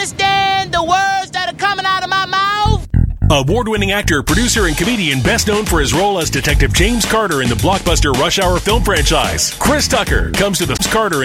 understand the words that are coming out of my mouth? Award-winning actor, producer, and comedian best known for his role as Detective James Carter in the blockbuster Rush Hour film franchise. Chris Tucker comes to the Carter